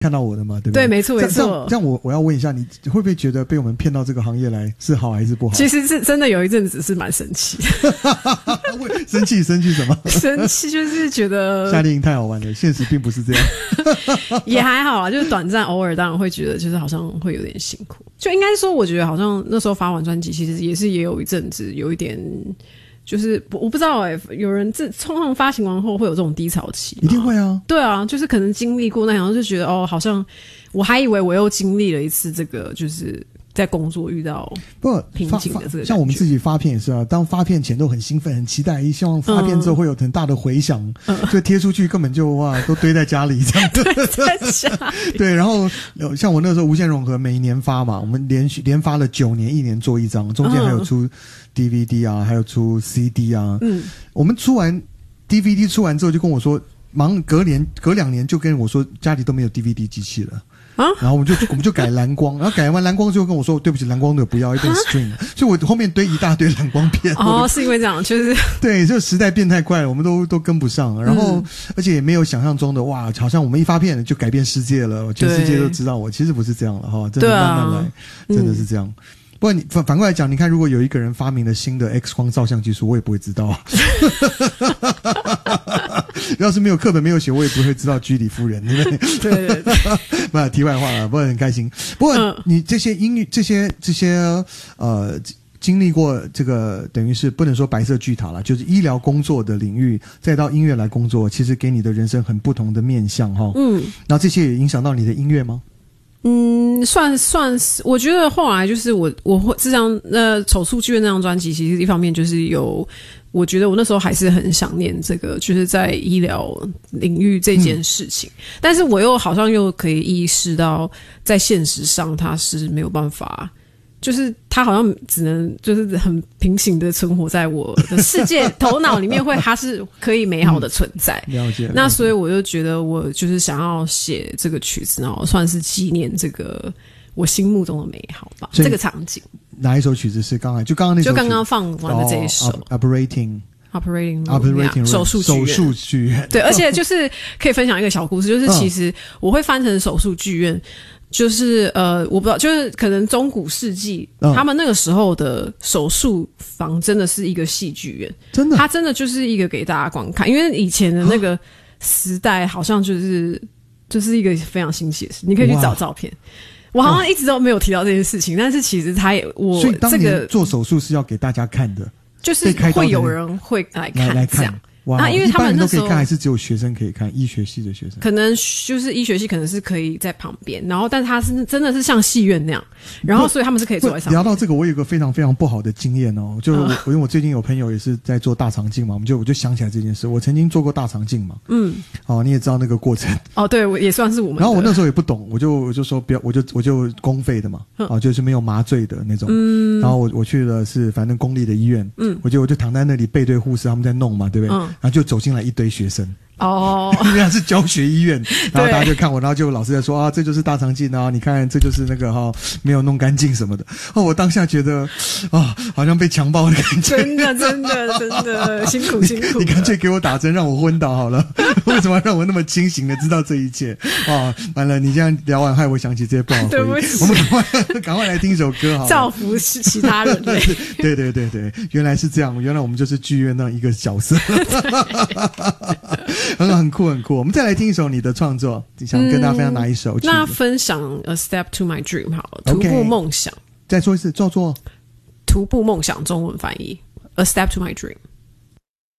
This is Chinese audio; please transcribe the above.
看到我的嘛，对不对？ 对，没错没错。 这样我要问一下，你会不会觉得被我们骗到这个行业来是好还是不好？ 其实是真的有一阵子是蛮生气的。 生气什么？ 生气就是觉得夏令营太好玩了，现实并不是这样。 也还好啊，就是短暂偶尔当然会觉得就是好像会有点辛苦。就应该说我觉得好像那时候发完专辑其实也有一阵子有一点就是我不知道有人通常发行完后会有这种低潮期吗？ 一定会啊。对啊，就是可能经历过那样就觉得好像我还以为我又经历了一次这个就是在工作遇到瓶颈的这个， 像我们自己发片也是啊，当发片前都很兴奋很期待，希望发片之后会有很大的回响，就贴出去根本就哇都堆在家里这样在家里。 对，然后像我那时候无限融合每一年发嘛，我们连发了9年，一年做一张，中间还有出 DVD 啊，还有出 CD 啊。我们出完 DVD 出完之后就跟我说，忙隔2年就跟我说家里都没有 DVD 机器了。然后我们就改蓝光，然后改完蓝光之后跟我说对不起，蓝光的不要，要变 stream， 所以我后面堆一大堆蓝光片。 是因为这样，就是对，就时代变太快了，我们都跟不上，然后而且也没有想象中的哇，好像我们一发片就改变世界了，全世界都知道我，其实不是这样了哈，真的慢慢来，真的是这样。不然你反过来讲，你看，如果有一个人发明了新的 X 光照相技术，我也不会知道。要是没有课本没有写，我也不会知道居里夫人，对不对？ 对对。 不，题外话了，不过很开心。不过你这些音乐，这些经历过这个，等于是不能说白色巨塔了，就是医疗工作的领域，再到音乐来工作，其实给你的人生很不同的面向哈。然后这些也影响到你的音乐吗？ 算是，我觉得后来就是我会这张手术剧院那张专辑，其实一方面就是我觉得我那时候还是很想念这个，就是在医疗领域这件事情，但是我又好像又可以意识到，在现实上它是没有办法。就是他好像只能就是很平行的存活在我的世界头脑里面，他是可以美好的存在。 了解。 那所以我就觉得我就是想要写这个曲子，然后算是纪念这个我心目中的美好吧。这个场景。哪一首曲子是刚刚那首？ 就刚刚放完的这一首。 Operating Room 手术剧院。对，而且就是可以分享一个小故事，就是其实我会翻成手术剧院。就是我不知道，就是可能中古世纪，他们那个时候的手术房真的是一个戏剧院，真的，它真的就是一个给大家观看，因为以前的那个时代好像就是一个非常新奇的事，你可以去找照片。我好像一直都没有提到这件事情，但是其实所以当年做手术是要给大家看的， 就是会有人会来看这样。 哇， 因为他们一般人都可以看，还是只有学生可以看？医学系的学生可能就是医学系，可能是可以在旁边，然后但他是真的是像戏院那样，然后所以他们是可以坐在上面。 聊到这个，我有一个非常非常不好的经验哦，就因为我最近有朋友也是在做大肠镜嘛，我就想起来这件事，我曾经做过大肠镜嘛，你也知道那个过程。对，我也算是我们。然后我那时候也不懂，我就说不要，我就公费的嘛，就是没有麻醉的那种。然后我去了是反正公立的医院，我就躺在那里背对护士，他们在弄嘛，对不对？然后就走进来一堆学生。因为它是教学医院，然后大家就看我，然后就老师在说这就是大肠镜啊，你看这就是那个没有弄干净什么的。我当下觉得好像被强暴的感觉。真的辛苦。你干脆给我打针让我昏倒好了，为什么要让我那么清醒的知道这一切？完了，你这样聊完害我想起这些不好的回忆。我们赶快来听一首歌好了，造福其他人类。对，原来是这样，原来我们就是剧院那一个角色。很酷。我们再来听一首你的创作，你想跟大家分享哪一首？ 那分享 A Step to My Dream 好了，徒步梦想。 再说一次，叫做徒步梦想，中文翻译 A Step to My Dream。